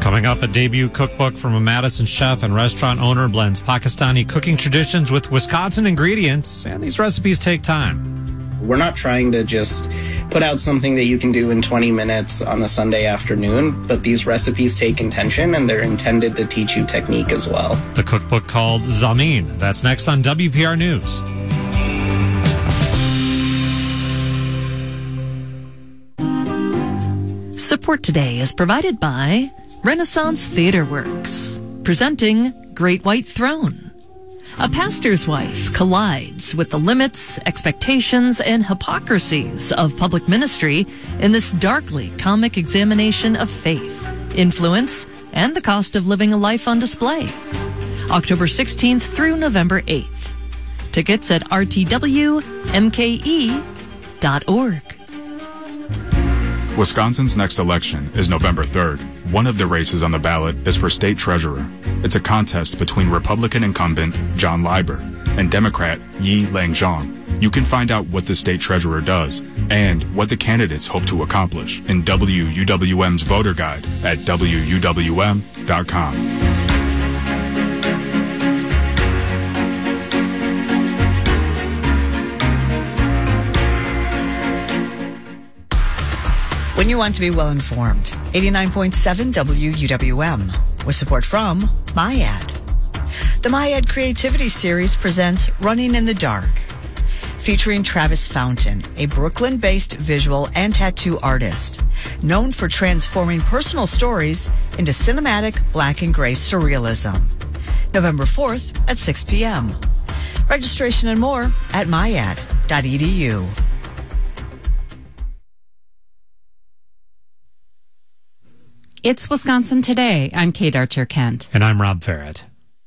Coming up, a debut cookbook from a Madison chef and restaurant owner blends Pakistani cooking traditions with Wisconsin ingredients, and these recipes take time. We're not trying to just put out something that you can do in 20 minutes on a Sunday afternoon, but these recipes take intention and they're intended to teach you technique as well. The cookbook called Zameen. That's next on WPR News. Support today is provided by Renaissance Theater Works, presenting Great White Throne. A pastor's wife collides with the limits, expectations, and hypocrisies of public ministry in this darkly comic examination of faith, influence, and the cost of living a life on display. October 16th through November 8th. Tickets at rtwmke.org. Wisconsin's next election is November 3rd. One of the races on the ballot is for state treasurer. It's a contest between Republican incumbent John Leiber and Democrat Yi Lang-zhong. You can find out what the state treasurer does and what the candidates hope to accomplish in WUWM's voter guide at WUWM.com. When you want to be well-informed, 89.7 WUWM, with support from MyAd. The MyAd Creativity Series presents Running in the Dark, featuring Travis Fountain, a Brooklyn-based visual and tattoo artist, known for transforming personal stories into cinematic black and gray surrealism. November 4th at 6 p.m. Registration and more at myad.edu. It's Wisconsin Today. I'm Kate Archer-Kent. And I'm Rob Farrett.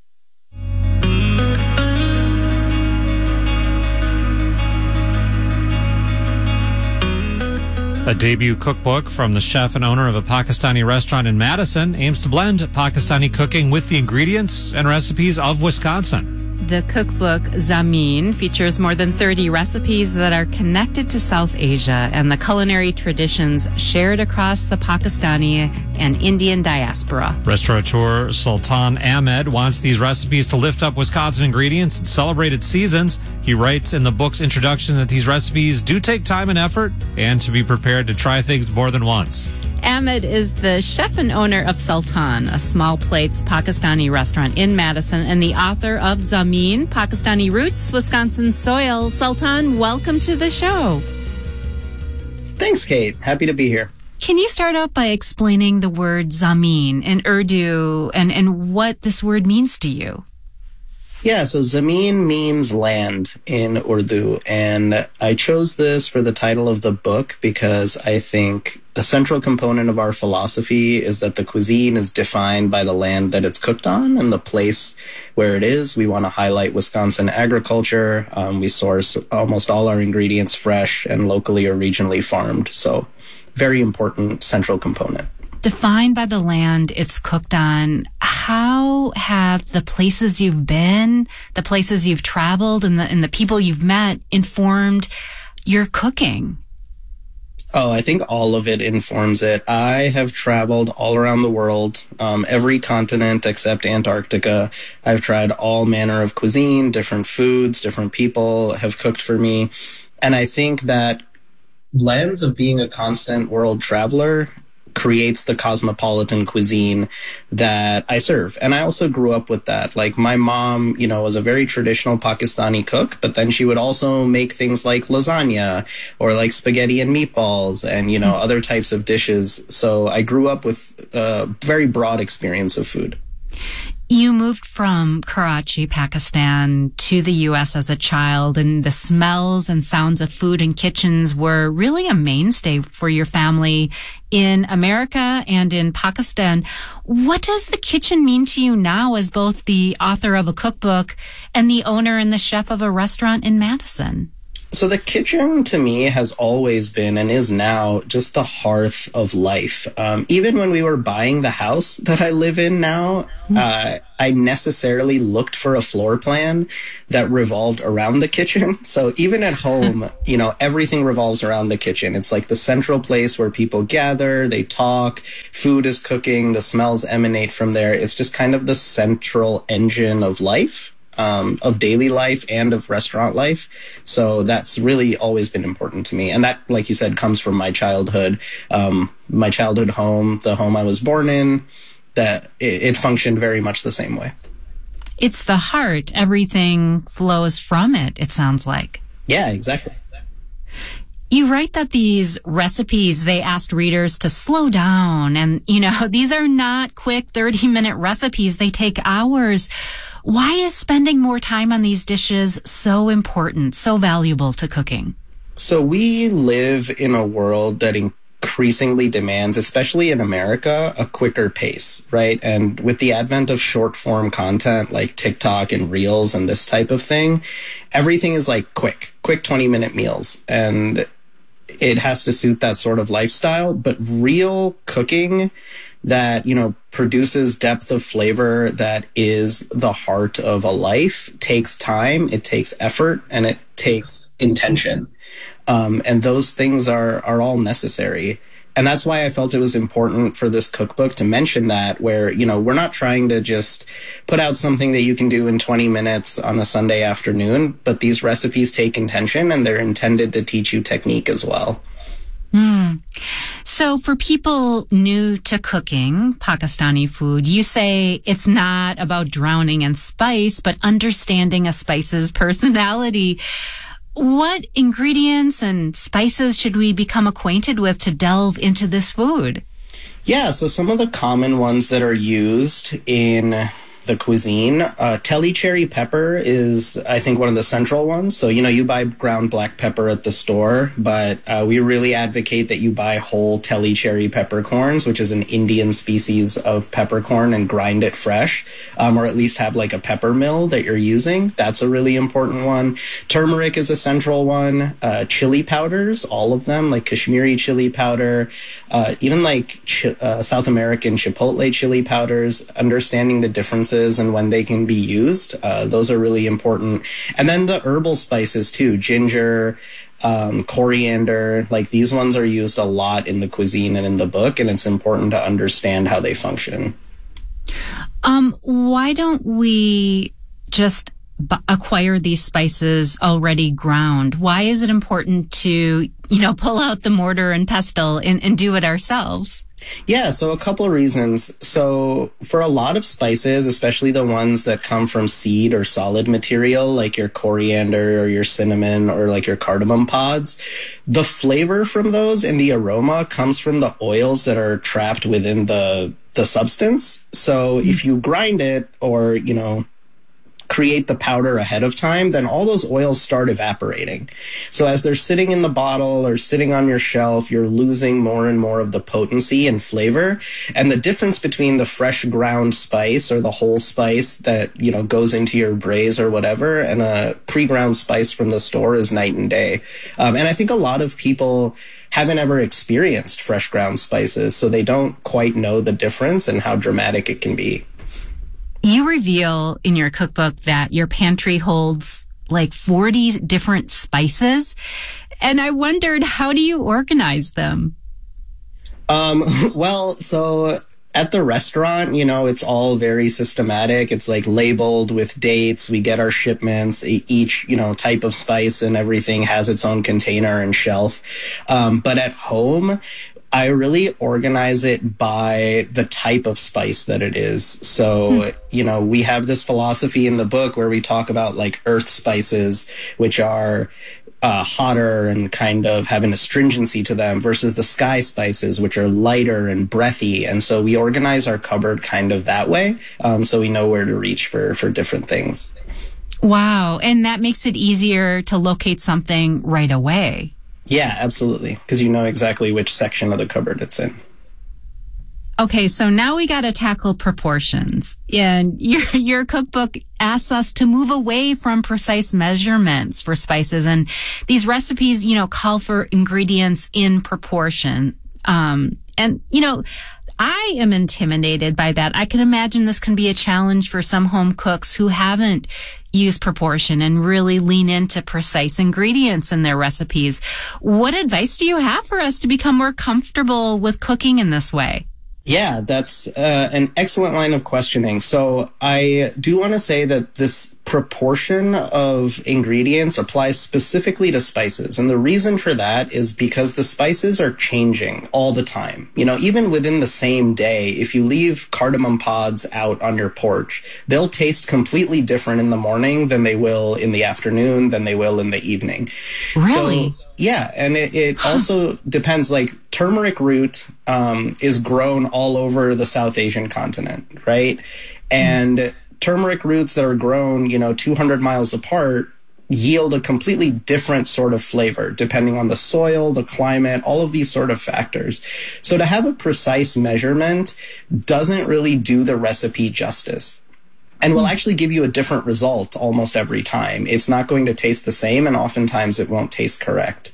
A debut cookbook from the chef and owner of a Pakistani restaurant in Madison aims to blend Pakistani cooking with the ingredients and recipes of Wisconsin. The cookbook Zameen features more than 30 recipes that are connected to South Asia and the culinary traditions shared across the Pakistani and Indian diaspora. Restaurateur Sultan Ahmed wants these recipes to lift up Wisconsin ingredients and celebrate its seasons. He writes in the book's introduction that these recipes do take time and effort and to be prepared to try things more than once. Ahmed is the chef and owner of Sultan, a small plates Pakistani restaurant in Madison, and the author of Zameen, Pakistani Roots, Wisconsin Soil. Sultan, welcome to the show. Thanks, Kate. Happy to be here. Can you start out by explaining the word Zameen in Urdu and what this word means to you? Yeah, so Zameen means land in Urdu, and I chose this for the title of the book because I think a central component of our philosophy is that the cuisine is defined by the land that it's cooked on and the place where it is. We want to highlight Wisconsin agriculture. We source almost all our ingredients fresh and locally or regionally farmed, so very important central component. Defined by the land it's cooked on, how have the places you've been, the places you've traveled, and the people you've met informed your cooking? Oh, I think all of it informs it. I have traveled all around the world, every continent except Antarctica. I've tried all manner of cuisine, different foods, different people have cooked for me. And I think that lens of being a constant world traveler creates the cosmopolitan cuisine that I serve. And I also grew up with that. Like my mom, was a very traditional Pakistani cook, but then she would also make things like lasagna or like spaghetti and meatballs and, other types of dishes. So I grew up with a very broad experience of food. You moved from Karachi, Pakistan, to the U.S. as a child, and the smells and sounds of food and kitchens were really a mainstay for your family in America and in Pakistan. What does the kitchen mean to you now as both the author of a cookbook and the owner and the chef of a restaurant in Madison? So the kitchen to me has always been and is now just the hearth of life. Even when we were buying the house that I live in now, I necessarily looked for a floor plan that revolved around the kitchen. So even at home, everything revolves around the kitchen. It's like the central place where people gather, they talk, food is cooking, the smells emanate from there. It's just kind of the central engine of life. Of daily life and of restaurant life. So that's really always been important to me. And that, like you said, comes from my childhood home, the home I was born in, that it functioned very much the same way. It's the heart. Everything flows from it, it sounds like. Yeah, exactly. You write that these recipes, they asked readers to slow down. And, these are not quick 30-minute recipes. They take hours. Why is spending more time on these dishes so important, so valuable to cooking? So we live in a world that increasingly demands, especially in America, a quicker pace, right? And with the advent of short form content like TikTok and Reels and this type of thing, everything is like quick 20-minute meals. And it has to suit that sort of lifestyle. But real cooking that, produces depth of flavor that is the heart of a life takes time, it takes effort, and it takes intention. And those things are all necessary. And that's why I felt it was important for this cookbook to mention that, where, we're not trying to just put out something that you can do in 20 minutes on a Sunday afternoon, but these recipes take intention and they're intended to teach you technique as well. So for people new to cooking Pakistani food, you say it's not about drowning in spice, but understanding a spice's personality. What ingredients and spices should we become acquainted with to delve into this food? Yeah, so some of the common ones that are used in the cuisine, Teli cherry pepper is, I think, one of the central ones. So, you buy ground black pepper at the store, but we really advocate that you buy whole Teli cherry peppercorns, which is an Indian species of peppercorn, and grind it fresh, or at least have like a pepper mill that you're using. That's a really important one. Turmeric is a central one. Chili powders, all of them, like Kashmiri chili powder, even like South American chipotle chili powders, understanding the differences and when they can be used. Those are really important. And then the herbal spices too, ginger, coriander, like these ones are used a lot in the cuisine and in the book, and it's important to understand how they function. Why don't we just acquire these spices already ground? Why is it important to, pull out the mortar and pestle and do it ourselves? Yeah, so a couple of reasons. So for a lot of spices, especially the ones that come from seed or solid material, like your coriander or your cinnamon or like your cardamom pods, the flavor from those and the aroma comes from the oils that are trapped within the substance. So if you grind it or, create the powder ahead of time, then all those oils start evaporating. So as they're sitting in the bottle or sitting on your shelf, you're losing more and more of the potency and flavor. And the difference between the fresh ground spice or the whole spice that, goes into your braise or whatever, and a pre-ground spice from the store is night and day. And I think a lot of people haven't ever experienced fresh ground spices, so they don't quite know the difference and how dramatic it can be. You reveal in your cookbook that your pantry holds like 40 different spices. And I wondered, how do you organize them? Well, so at the restaurant, it's all very systematic. It's like labeled with dates. We get our shipments. Each, type of spice and everything has its own container and shelf. But at home, I really organize it by the type of spice that it is. So, we have this philosophy in the book where we talk about like earth spices, which are hotter and kind of have an astringency to them, versus the sky spices, which are lighter and breathy. And so we organize our cupboard kind of that way, so we know where to reach for different things. Wow. And that makes it easier to locate something right away. Yeah, absolutely. Because you know exactly which section of the cupboard it's in. Okay, so now we got to tackle proportions. And your cookbook asks us to move away from precise measurements for spices. And these recipes, call for ingredients in proportion. I am intimidated by that. I can imagine this can be a challenge for some home cooks who haven't used proportion and really lean into precise ingredients in their recipes. What advice do you have for us to become more comfortable with cooking in this way? Yeah, that's an excellent line of questioning. So I do want to say that this proportion of ingredients applies specifically to spices. And the reason for that is because the spices are changing all the time. Even within the same day, if you leave cardamom pods out on your porch, they'll taste completely different in the morning than they will in the afternoon, than they will in the evening. Really? So, yeah. And it also depends, like turmeric root is grown all over the South Asian continent, right? And turmeric roots that are grown, 200 miles apart yield a completely different sort of flavor depending on the soil, the climate, all of these sort of factors. So to have a precise measurement doesn't really do the recipe justice and will actually give you a different result almost every time. It's not going to taste the same, and oftentimes it won't taste correct.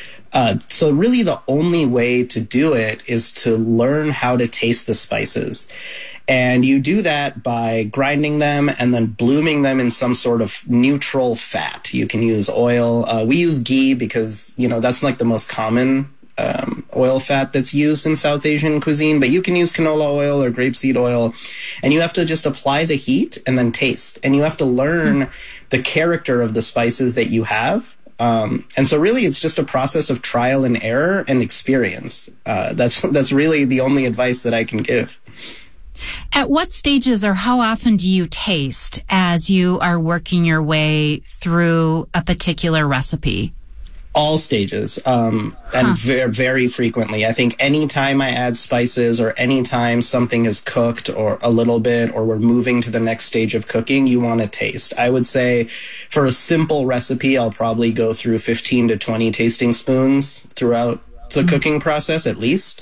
So really the only way to do it is to learn how to taste the spices. And you do that by grinding them and then blooming them in some sort of neutral fat. You can use oil. We use ghee because, that's like the most common oil fat that's used in South Asian cuisine. But you can use canola oil or grapeseed oil. And you have to just apply the heat and then taste. And you have to learn the character of the spices that you have. And so really it's just a process of trial and error and experience. That's really the only advice that I can give. At what stages or how often do you taste as you are working your way through a particular recipe? All stages, and very, very frequently. I think anytime I add spices or anytime something is cooked or a little bit or we're moving to the next stage of cooking, you want to taste. I would say for a simple recipe, I'll probably go through 15 to 20 tasting spoons throughout the cooking process at least.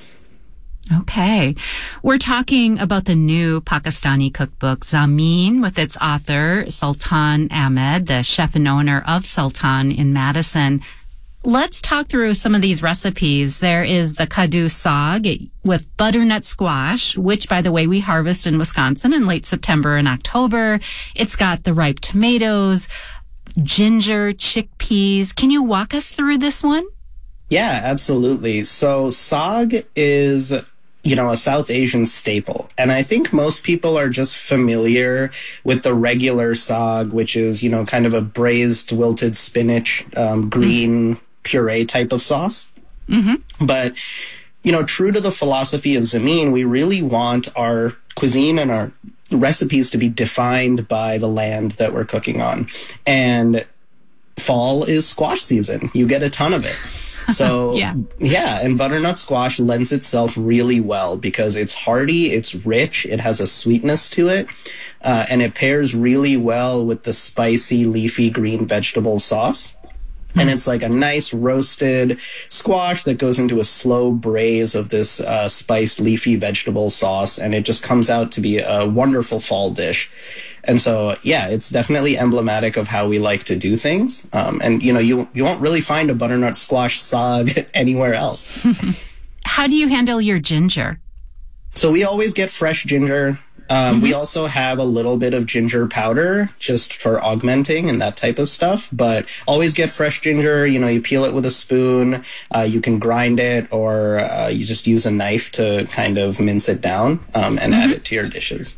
Okay. We're talking about the new Pakistani cookbook, Zameen, with its author, Sultan Ahmed, the chef and owner of Sultan in Madison. Let's talk through some of these recipes. There is the Kaddu Saag with butternut squash, which, by the way, we harvest in Wisconsin in late September and October. It's got the ripe tomatoes, ginger, chickpeas. Can you walk us through this one? Yeah, absolutely. So saag is a South Asian staple. And I think most people are just familiar with the regular saag, which is, kind of a braised wilted spinach, green puree type of sauce. Mm-hmm. But, true to the philosophy of Zameen, we really want our cuisine and our recipes to be defined by the land that we're cooking on. And fall is squash season. You get a ton of it. So, yeah, and butternut squash lends itself really well because it's hearty, it's rich, it has a sweetness to it, and it pairs really well with the spicy, leafy green vegetable sauce. And it's like a nice roasted squash that goes into a slow braise of this spiced, leafy vegetable sauce, and it just comes out to be a wonderful fall dish. And so, yeah, it's definitely emblematic of how we like to do things. And, you won't really find a butternut squash saag anywhere else. How do you handle your ginger? So we always get fresh ginger. We also have a little bit of ginger powder just for augmenting and that type of stuff, but always get fresh ginger. You peel it with a spoon. You can grind it or you just use a knife to kind of mince it down and add it to your dishes.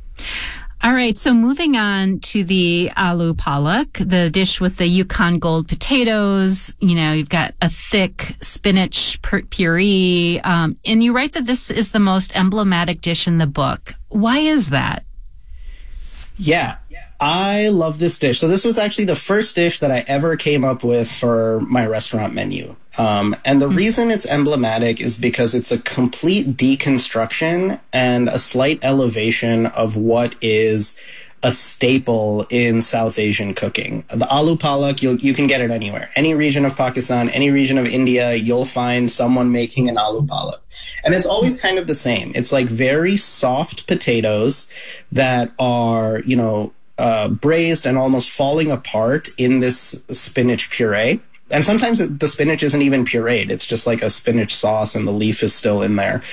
All right, so moving on to the aloo palak, the dish with the Yukon Gold potatoes. You've got a thick spinach puree, and you write that this is the most emblematic dish in the book. Why is that? Yeah, I love this dish. So this was actually the first dish that I ever came up with for my restaurant menu. And the reason it's emblematic is because it's a complete deconstruction and a slight elevation of what is a staple in South Asian cooking. The aloo palak, you can get it anywhere. Any region of Pakistan, any region of India, you'll find someone making an aloo palak. And it's always kind of the same. It's like very soft potatoes that are, braised and almost falling apart in this spinach puree. And sometimes the spinach isn't even pureed. It's just like a spinach sauce and the leaf is still in there.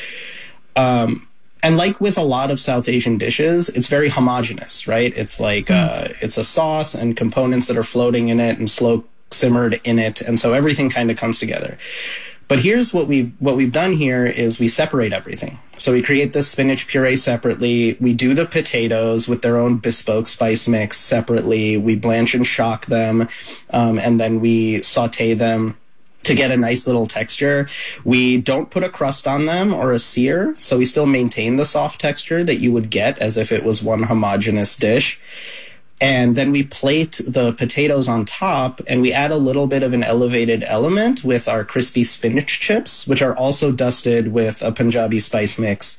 And like with a lot of South Asian dishes, it's very homogeneous, right? It's like, it's a sauce and components that are floating in it and slow simmered in it. And so everything kind of comes together. But here's what we've done here is we separate everything. So we create this spinach puree separately. We do the potatoes with their own bespoke spice mix separately. We blanch and shock them, and then we saute them to get a nice little texture. We don't put a crust on them or a sear, so we still maintain the soft texture that you would get as if it was one homogeneous dish. And then we plate the potatoes on top, and we add a little bit of an elevated element with our crispy spinach chips, which are also dusted with a Punjabi spice mix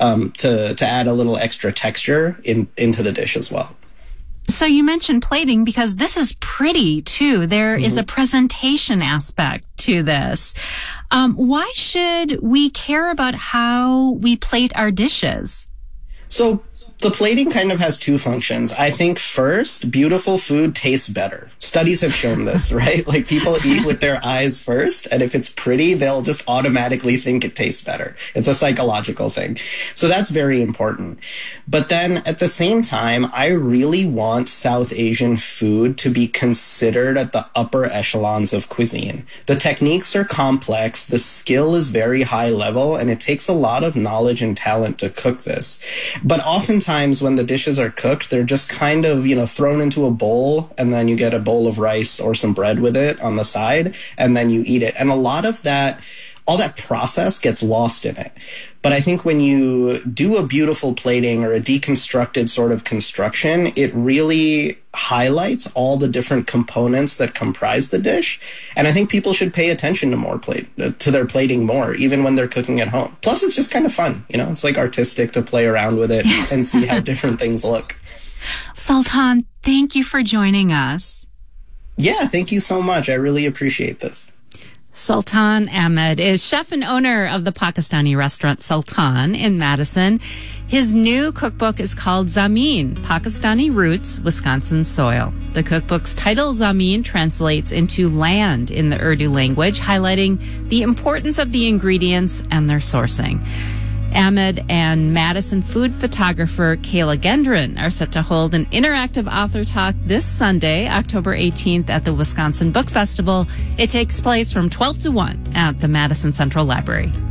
to add a little extra texture into the dish as well. So you mentioned plating because this is pretty too. There is a presentation aspect to this. Why should we care about how we plate our dishes? So the plating kind of has two functions. I think first, beautiful food tastes better. Studies have shown this, right? Like people eat with their eyes first, and if it's pretty, they'll just automatically think it tastes better. It's a psychological thing. So that's very important. But then at the same time, I really want South Asian food to be considered at the upper echelons of cuisine. The techniques are complex, the skill is very high level, and it takes a lot of knowledge and talent to cook this. But oftentimes when the dishes are cooked, they're just kind of, thrown into a bowl, and then you get a bowl of rice or some bread with it on the side, and then you eat it. And a lot of that, all that process gets lost in it. But I think when you do a beautiful plating or a deconstructed sort of construction, it really highlights all the different components that comprise the dish. And I think people should pay attention to their plating more, even when they're cooking at home. Plus, it's just kind of fun. It's like artistic to play around with it and see how different things look. Sultan, thank you for joining us. Yeah, thank you so much. I really appreciate this. Sultan Ahmed is chef and owner of the Pakistani restaurant Sultan in Madison. His new cookbook is called Zameen, Pakistani Roots, Wisconsin Soil. The cookbook's title, Zameen, translates into land in the Urdu language, highlighting the importance of the ingredients and their sourcing. Ahmed and Madison food photographer Kayla Gendron are set to hold an interactive author talk this Sunday, October 18th at the Wisconsin Book Festival. It takes place from 12 to 1 at the Madison Central Library.